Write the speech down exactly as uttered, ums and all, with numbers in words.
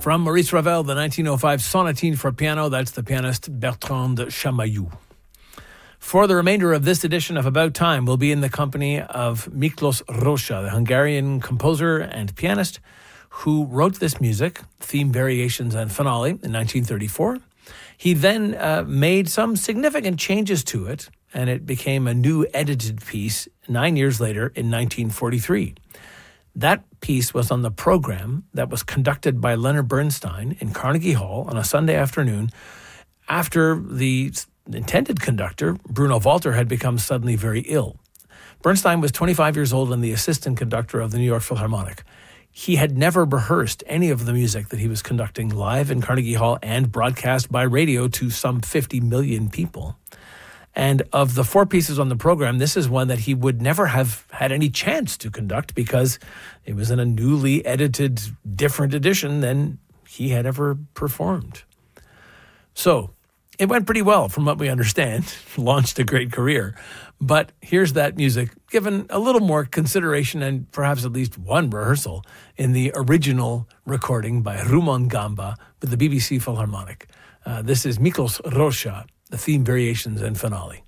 From Maurice Ravel, the nineteen oh five Sonatine for piano, that's the pianist Bertrand Chamayou. For the remainder of this edition of About Time, we'll be in the company of Miklos Rózsa, the Hungarian composer and pianist who wrote this music, theme variations and finale, in nineteen thirty-four. He then uh, made some significant changes to it, and it became a new edited piece nine years later in nineteen forty-three. That piece was on the program that was conducted by Leonard Bernstein in Carnegie Hall on a Sunday afternoon after the intended conductor, Bruno Walter, had become suddenly very ill. Bernstein was twenty-five years old and the assistant conductor of the New York Philharmonic. He had never rehearsed any of the music that he was conducting live in Carnegie Hall and broadcast by radio to some fifty million people. And of the four pieces on the program, this is one that he would never have had any chance to conduct because it was in a newly edited, different edition than he had ever performed. So it went pretty well from what we understand, launched a great career. But here's that music given a little more consideration and perhaps at least one rehearsal in the original recording by Rumon Gamba with the B B C Philharmonic. Uh, this is Miklos Rózsa, the theme variations and finale.